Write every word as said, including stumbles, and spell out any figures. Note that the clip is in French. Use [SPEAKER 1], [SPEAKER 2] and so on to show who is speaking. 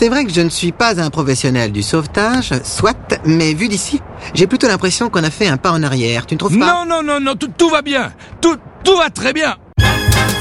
[SPEAKER 1] C'est vrai que je ne suis pas un professionnel du sauvetage, soit, mais vu d'ici, j'ai plutôt l'impression qu'on a fait un pas en arrière. Tu ne trouves pas?
[SPEAKER 2] Non, non, non, non, tout, tout va bien. Tout, tout va très bien.